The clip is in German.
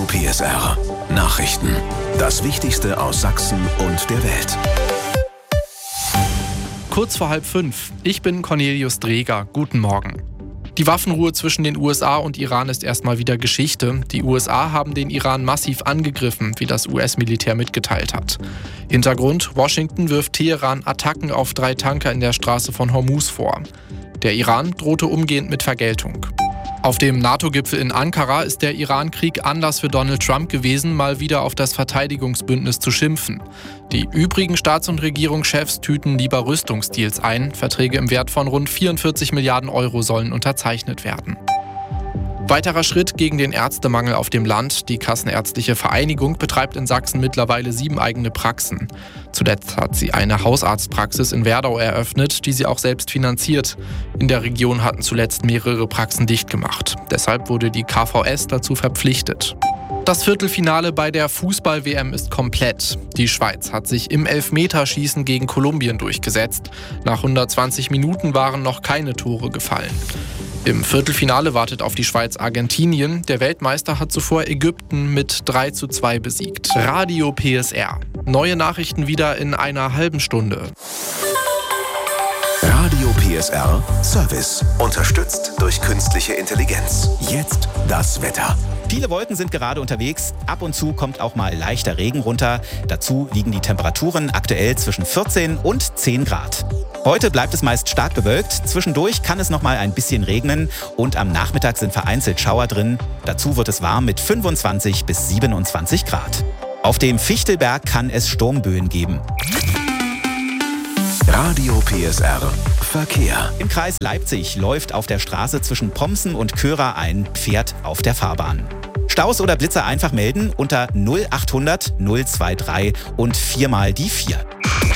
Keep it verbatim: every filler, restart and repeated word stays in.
Radio P S R. Nachrichten. Das Wichtigste aus Sachsen und der Welt. Kurz vor halb fünf. Ich bin Cornelius Dreger. Guten Morgen. Die Waffenruhe zwischen den U S A und Iran ist erstmal wieder Geschichte. Die U S A haben den Iran massiv angegriffen, wie das U S-Militär mitgeteilt hat. Hintergrund: Washington wirft Teheran Attacken auf drei Tanker in der Straße von Hormuz vor. Der Iran drohte umgehend mit Vergeltung. Auf dem NATO-Gipfel in Ankara ist der Iran-Krieg Anlass für Donald Trump gewesen, mal wieder auf das Verteidigungsbündnis zu schimpfen. Die übrigen Staats- und Regierungschefs tüten lieber Rüstungsdeals ein. Verträge im Wert von rund vierundvierzig Milliarden Euro sollen unterzeichnet werden. Weiterer Schritt gegen den Ärztemangel auf dem Land. Die Kassenärztliche Vereinigung betreibt in Sachsen mittlerweile sieben eigene Praxen. Zuletzt hat sie eine Hausarztpraxis in Werdau eröffnet, die sie auch selbst finanziert. In der Region hatten zuletzt mehrere Praxen dicht gemacht. Deshalb wurde die K V S dazu verpflichtet. Das Viertelfinale bei der Fußball-W M ist komplett. Die Schweiz hat sich im Elfmeterschießen gegen Kolumbien durchgesetzt. Nach hundertzwanzig Minuten waren noch keine Tore gefallen. Im Viertelfinale wartet auf die Schweiz Argentinien. Der Weltmeister hat zuvor Ägypten mit drei zu zwei besiegt. Radio P S R. Neue Nachrichten wieder in einer halben Stunde. Radio P S R Service. Unterstützt durch künstliche Intelligenz. Jetzt das Wetter. Viele Wolken sind gerade unterwegs. Ab und zu kommt auch mal leichter Regen runter. Dazu liegen die Temperaturen aktuell zwischen vierzehn und zehn Grad. Heute bleibt es meist stark bewölkt. Zwischendurch kann es noch mal ein bisschen regnen. Und am Nachmittag sind vereinzelt Schauer drin. Dazu wird es warm mit fünfundzwanzig bis siebenundzwanzig Grad. Auf dem Fichtelberg kann es Sturmböen geben. Radio P S R Verkehr. Im Kreis Leipzig läuft auf der Straße zwischen Pomsen und Köra ein Pferd auf der Fahrbahn. Staus oder Blitzer einfach melden unter null achthundert null drei drei und viermal die vier.